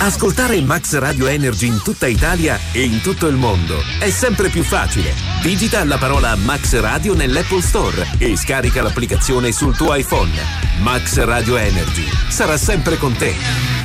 Ascoltare Max Radio Energy in tutta Italia e in tutto il mondo è sempre più facile. Digita la parola Max Radio nell'Apple Store e scarica l'applicazione sul tuo iPhone. Max Radio Energy sarà sempre con te.